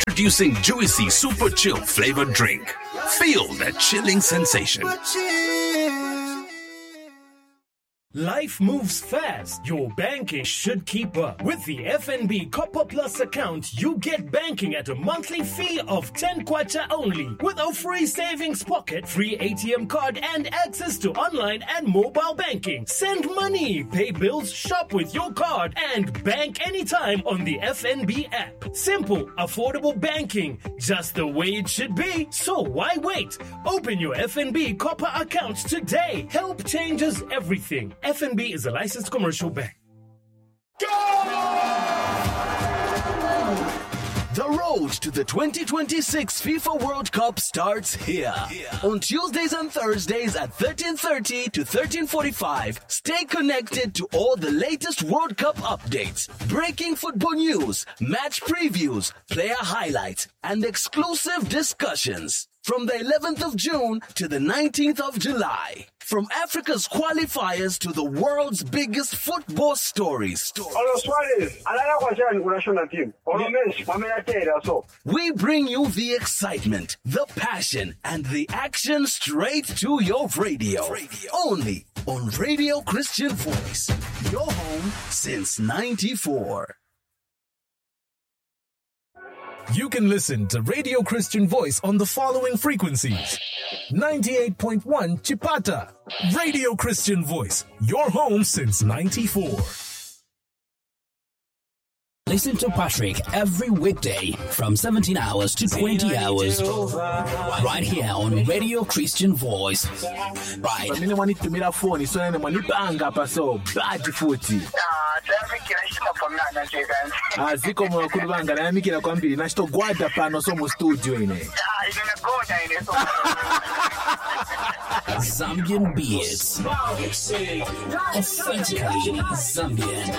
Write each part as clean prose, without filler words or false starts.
Introducing Juicy Super Chill flavored drink. Feel that chilling sensation. Life moves fast. Your banking should keep up. With the FNB Copper Plus account, you get banking at a monthly fee of 10 kwacha only. With a free savings pocket, free ATM card, and access to online and mobile banking. Send money, pay bills, shop with your card, and bank anytime on the FNB app. Simple, affordable banking, just the way it should be. So why wait? Open your FNB Copper account today. Help changes everything. FNB is a licensed commercial bank. The road to the 2026 FIFA World Cup starts here. On Tuesdays and Thursdays at 13:30 to 13:45, stay connected to all the latest World Cup updates, breaking football news, match previews, player highlights, and exclusive discussions. From the 11th of June to the 19th of July. From Africa's qualifiers to the world's biggest football stories. We bring you the excitement, the passion, and the action straight to your radio. Only on Radio Christian Voice. Your home since 94. You can listen to Radio Christian Voice on the following frequencies. 98.1 Chipata. Radio Christian Voice, your home since 94. Listen to Patrick every weekday from 17 hours to 20 hours. Right here on Radio Christian Voice. Right. Ziko mwakurubanga na mikira kwambiri nashito gwada pano so mu studio ine. Zambian beats. Authentically Zambian.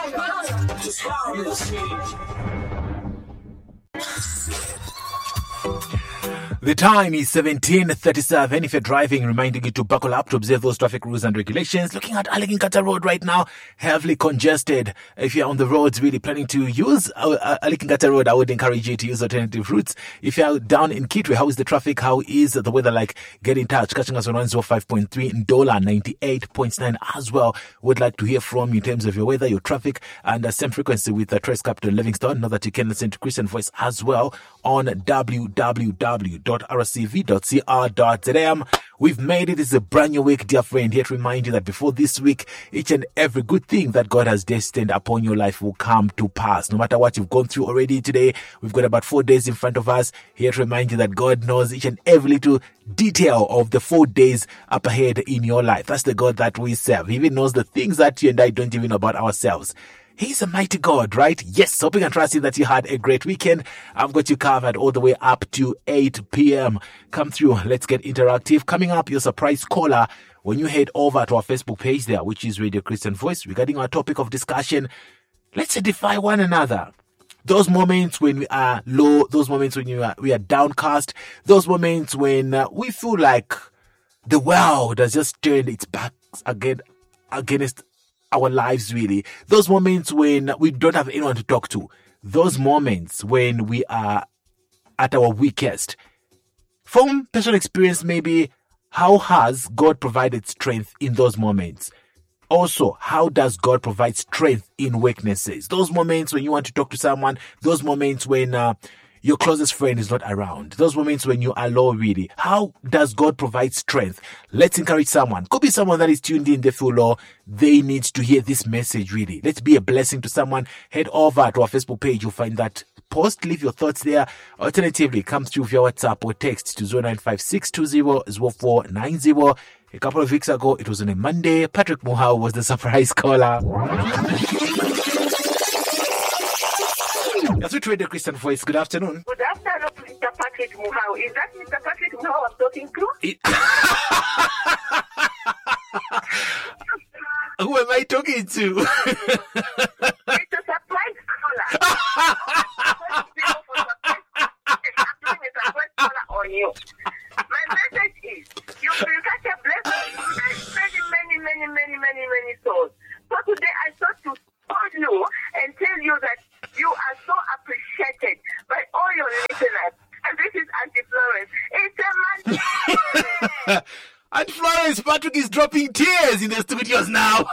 The time is 17:37. If you're driving, reminding you to buckle up to observe those traffic rules and regulations. Looking at Ali Nkata Road right now, heavily congested. If you're on the roads really planning to use Ali Nkata Road, I would encourage you to use alternative routes. If you're down in Kitwe, how is the traffic? How is the weather like? Get in touch. Catching us on 105.3 in Ndola, 98.9 as well. Would like to hear from you in terms of your weather, your traffic, and the same frequency with the Trace Capital Livingston. Know that you can listen to Christian Voice as well on www.rcv.cr.zm. We've made it. It's a brand new week, dear friend. Here to remind you that before this week, each and every good thing that God has destined upon your life will come to pass. No matter what you've gone through already today, we've got about 4 days in front of us. Here to remind you that God knows each and every little detail of the 4 days up ahead in your life. That's the God that we serve. He even knows the things that you and I don't even know about ourselves. He's a mighty God, right? Yes, hoping and trusting that you had a great weekend. I've got you covered all the way up to 8 p.m. Come through. Let's get interactive. Coming up, your surprise caller when you head over to our Facebook page there, which is Radio Christian Voice, regarding our topic of discussion. Let's edify one another. Those moments when we are low, those moments when we are downcast, those moments when we feel like the world has just turned its backs against our lives, really. Those moments when we don't have anyone to talk to. Those moments when we are at our weakest. From personal experience, maybe, how has God provided strength in those moments? Also, how does God provide strength in weaknesses? Those moments when you want to talk to someone, those moments when your closest friend is not around, those moments when you are low, really. How does God provide strength? Let's encourage someone. Could be someone that is tuned in, they feel low. They need to hear this message, really. Let's be a blessing to someone. Head over to our Facebook page. You'll find that post. Leave your thoughts there. Alternatively, come through via WhatsApp or text to 0956200490. A couple of weeks ago, it was on a Monday. Patrick Muhau was the surprise caller. Yes, we Radio Christian Voice. Good afternoon. Good afternoon, Mr. Patrick Muhau. Is that Mr. Patrick Muhau I'm talking to? Who am I talking to? It's a surprise caller. It's a surprise caller on you. My message is, you will catch a blessing many souls. So today I thought to call you and tell you that you are so appreciated by all your And Florence Patrick is dropping tears in the studios now.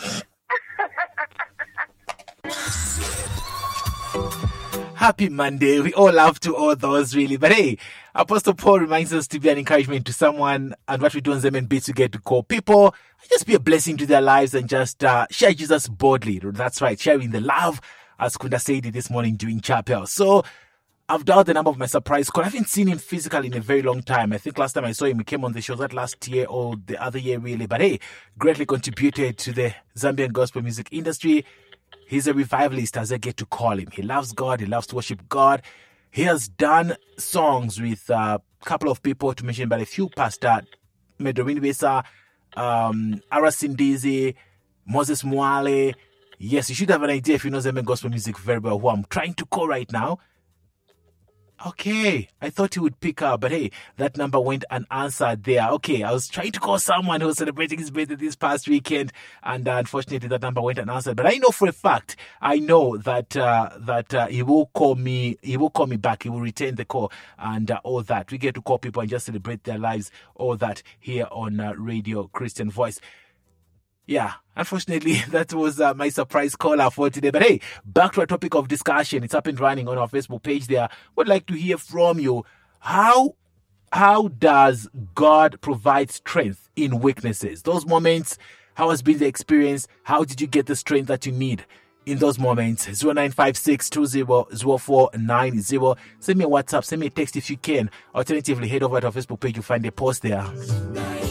Happy Monday. We all love to all those, really. But hey, Apostle Paul reminds us to be an encouragement to someone, and what we do on Zemen Beats, we get to call people, just be a blessing to their lives and just share Jesus boldly. That's right, sharing the love, as Kunda said this morning during chapel. So I've dialed the number of my surprise call. I haven't seen him physically in a very long time. I think last time I saw him, he came on the show that last year or the other year, really. But hey, greatly contributed to the Zambian gospel music industry. He's a revivalist, as I get to call him. He loves God. He loves to worship God. He has done songs with a couple of people, to mention but a few, Pastor Medowini Besa, Arasindizi, Moses Mwale. Yes, you should have an idea if you know Zambian gospel music very well, who I'm trying to call right now. Okay, I thought he would pick up, but hey, that number went unanswered there. Okay, I was trying to call someone who was celebrating his birthday this past weekend, and unfortunately that number went unanswered. But I know for a fact, I know that he will call me. He will call me back. He will return the call and all that. We get to call people and just celebrate their lives, all that here on Radio Christian Voice. Yeah, unfortunately, that was my surprise caller for today. But hey, back to our topic of discussion. It's up and running on our Facebook page there. Would like to hear from you. How does God provide strength in weaknesses? Those moments, how has been the experience? How did you get the strength that you need in those moments? 0956200490. Send me a WhatsApp, send me a text if you can. Alternatively, head over to our Facebook page. You'll find a post there.